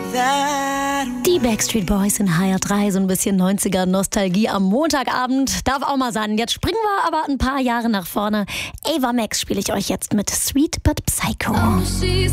Die Backstreet Boys in HR3, so ein bisschen 90er Nostalgie am Montagabend. Darf auch mal sein. Jetzt springen wir aber ein paar Jahre nach vorne. Ava Max spiele ich euch jetzt mit Sweet But Psycho.